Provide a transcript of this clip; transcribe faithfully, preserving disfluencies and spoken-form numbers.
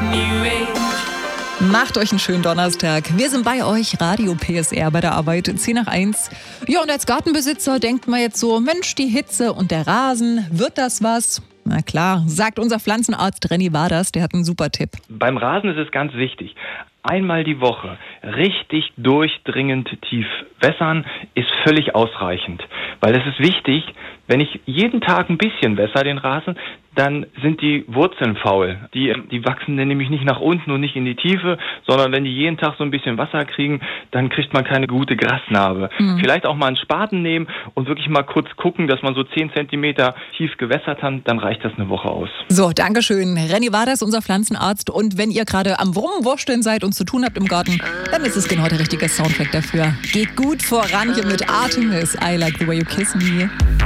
New Age. Macht euch einen schönen Donnerstag. Wir sind bei euch, Radio P S R bei der Arbeit, zehn nach eins. Ja, und als Gartenbesitzer denkt man jetzt so, Mensch, die Hitze und der Rasen, wird das was? Na klar, sagt unser Pflanzenarzt Renny Waders, der hat einen super Tipp. Beim Rasen ist es ganz wichtig, einmal die Woche richtig durchdringend tief wässern ist völlig ausreichend. Weil es ist wichtig, wenn ich jeden Tag ein bisschen wässer den Rasen, dann sind die Wurzeln faul. Die, die wachsen dann nämlich nicht nach unten und nicht in die Tiefe, sondern wenn die jeden Tag so ein bisschen Wasser kriegen, dann kriegt man keine gute Grasnarbe. Mhm. Vielleicht auch mal einen Spaten nehmen und wirklich mal kurz gucken, dass man so zehn Zentimeter tief gewässert hat, dann reicht das eine Woche aus. So, Dankeschön. Renny Waders, unser Pflanzenarzt. Und wenn ihr gerade am Wurmwursteln seid und zu tun habt im Garten, dann ist es genau der richtige Soundtrack dafür. Geht gut voran hier mit Artemis, I Like the Way You Kiss Me.